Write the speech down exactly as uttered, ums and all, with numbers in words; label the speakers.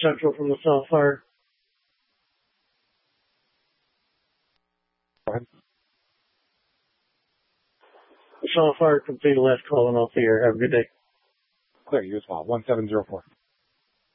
Speaker 1: Central from the South Fire.
Speaker 2: Go ahead.
Speaker 1: The South Fire complete last call and off the air. Have a good day.
Speaker 2: Clear, you as well. one seven zero four.